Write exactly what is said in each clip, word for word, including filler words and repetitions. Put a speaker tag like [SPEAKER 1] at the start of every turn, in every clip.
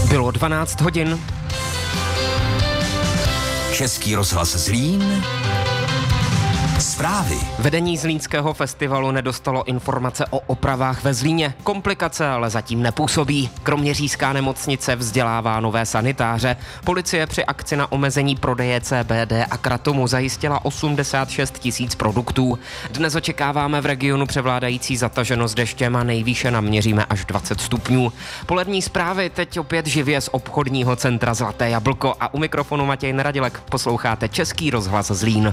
[SPEAKER 1] Bylo dvanáct hodin.
[SPEAKER 2] Český rozhlas Zlín. Zprávy.
[SPEAKER 1] Vedení Zlínského festivalu nedostalo informace o opravách ve Zlíně. Komplikace ale zatím nepůsobí. Kroměřížská nemocnice vzdělává nové sanitáře. Policie při akci na omezení prodeje C B D a kratomu zajistila osmdesát šest tisíc produktů. Dnes očekáváme v regionu převládající zataženost deštěm a nejvýše naměříme až dvacet stupňů. Polední zprávy teď opět živě z obchodního centra Zlaté jablko a u mikrofonu Matěj Neradilek. Posloucháte Český rozhlas Zlín.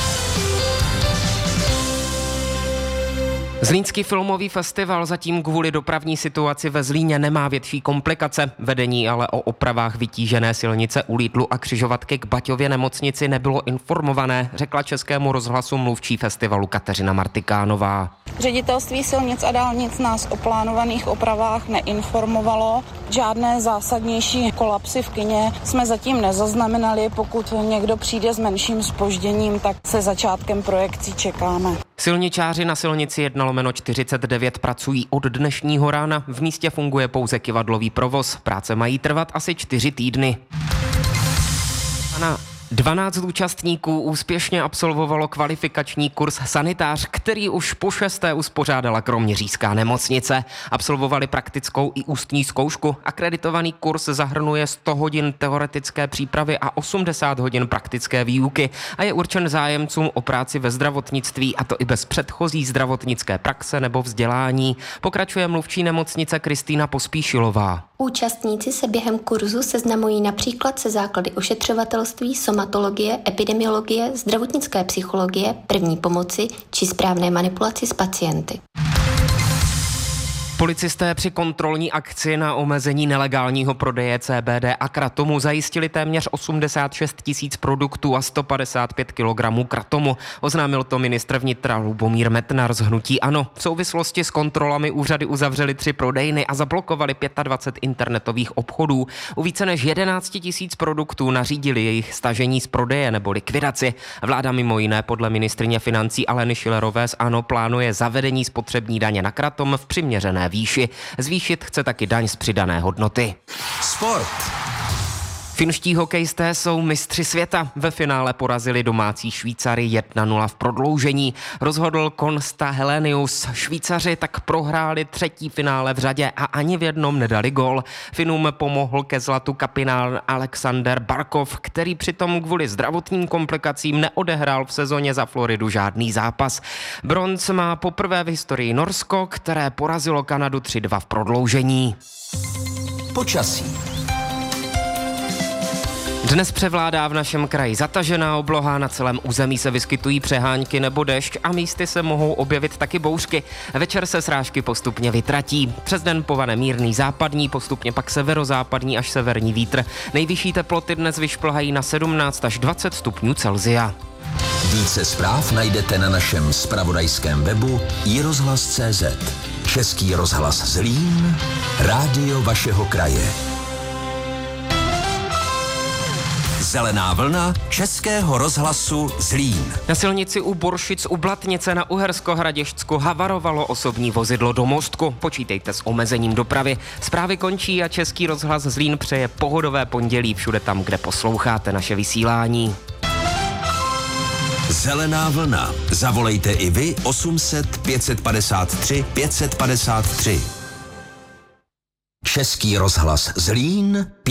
[SPEAKER 1] Zlínský filmový festival zatím kvůli dopravní situaci ve Zlíně nemá větší komplikace. Vedení ale o opravách vytížené silnice u Lidlu a křižovatky k Baťově nemocnici nebylo informované, řekla Českému rozhlasu mluvčí festivalu Kateřina Martikánová.
[SPEAKER 3] Ředitelství silnic a dálnic nás o plánovaných opravách neinformovalo. Žádné zásadnější kolapsy v kině jsme zatím nezaznamenali. Pokud někdo přijde s menším zpožděním, tak se začátkem projekcí čekáme.
[SPEAKER 1] Silničáři na silnici jedna lomeno čtyřicet devět pracují od dnešního rána. V místě funguje pouze kyvadlový provoz. Práce mají trvat asi čtyři týdny. Ana. dvanáct účastníků úspěšně absolvovalo kvalifikační kurz sanitář, který už po šesté uspořádala Kroměřížská nemocnice. Absolvovali praktickou i ústní zkoušku. Akreditovaný kurz zahrnuje sto hodin teoretické přípravy a osmdesát hodin praktické výuky a je určen zájemcům o práci ve zdravotnictví, a to i bez předchozí zdravotnické praxe nebo vzdělání. Pokračuje mluvčí nemocnice Kristýna Pospíšilová.
[SPEAKER 4] Účastníci se během kurzu seznamují například se základy ošetřovatelství, somatologie, epidemiologie, zdravotnické psychologie, první pomoci či správné manipulaci s pacienty.
[SPEAKER 1] Policisté při kontrolní akci na omezení nelegálního prodeje C B D a kratomu zajistili téměř osmdesát šest tisíc produktů a sto padesát pět kilogramů kratomu. Oznámil to ministr vnitra Lubomír Metnar z hnutí ANO. V souvislosti s kontrolami úřady uzavřely tři prodejny a zablokovali dvacet pět internetových obchodů. U více než jedenáct tisíc produktů nařídili jejich stažení z prodeje nebo likvidaci. Vláda mimo jiné podle ministryně financí Aleny Schillerové z ANO plánuje zavedení spotřební daně na kratom v přiměřené výši. Zvýšit chce taky daň z přidané hodnoty.
[SPEAKER 2] Sport.
[SPEAKER 1] Finští hokejisté jsou mistři světa. Ve finále porazili domácí Švýcary jedna nula v prodloužení. Rozhodl Konsta Helenius. Švýcaři tak prohráli třetí finále v řadě a ani v jednom nedali gól. Finům pomohl ke zlatu kapitán Alexander Barkov, který přitom kvůli zdravotním komplikacím neodehrál v sezóně za Floridu žádný zápas. Bronz má poprvé v historii Norsko, které porazilo Kanadu tři dva v prodloužení.
[SPEAKER 2] Počasí.
[SPEAKER 1] Dnes převládá v našem kraji zatažená obloha, na celém území se vyskytují přehánky nebo dešť a místy se mohou objevit taky bouřky. Večer se srážky postupně vytratí. Přes den povane mírný západní, postupně pak severozápadní až severní vítr. Nejvyšší teploty dnes vyšplhají na sedmnáct až dvacet stupňů Celsia.
[SPEAKER 2] Více zpráv najdete na našem zpravodajském webu i rozhlas tečka cé zet. Český rozhlas Zlín, rádio vašeho kraje. Zelená vlna Českého rozhlasu Zlín.
[SPEAKER 1] Na silnici u Boršic u Blatnice na Uhersko-Hradišťsku havarovalo osobní vozidlo do Mostku. Počítejte s omezením dopravy. Zprávy končí a Český rozhlas Zlín přeje pohodové pondělí všude tam, kde posloucháte naše vysílání.
[SPEAKER 2] Zelená vlna. Zavolejte i vy osm set pět padesát tři pět padesát tři. Český rozhlas Zlín.